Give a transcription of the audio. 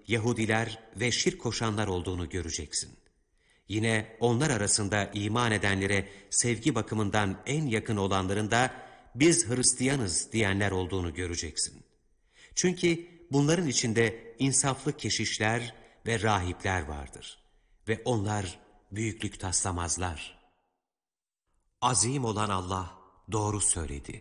Yahudiler ve şirk koşanlar olduğunu göreceksin. Yine onlar arasında iman edenlere sevgi bakımından en yakın olanların da biz Hristiyanız diyenler olduğunu göreceksin. Çünkü bunların içinde insaflı keşişler ve rahipler vardır. Ve onlar büyüklük taslamazlar. Azim olan Allah doğru söyledi.